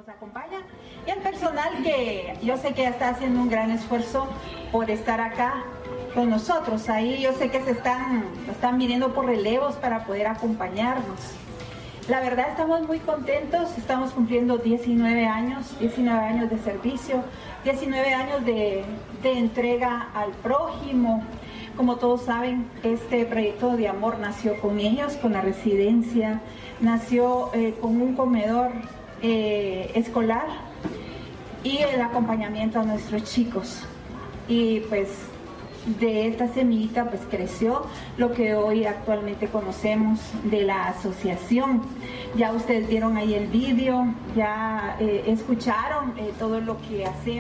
nos acompañan y al personal que yo sé que está haciendo un gran esfuerzo por estar acá con nosotros. Ahí yo sé que están viniendo por relevos para poder acompañarnos. La verdad estamos muy contentos, estamos cumpliendo 19 años de servicio, 19 años de entrega al prójimo. Como todos saben, este proyecto de amor nació con ellos, con la residencia, nació con un comedor escolar y el acompañamiento a nuestros chicos. Y pues de esta semillita pues creció lo que hoy actualmente conocemos de la asociación. Ya ustedes vieron ahí el vídeo, ya escucharon todo lo que hacemos.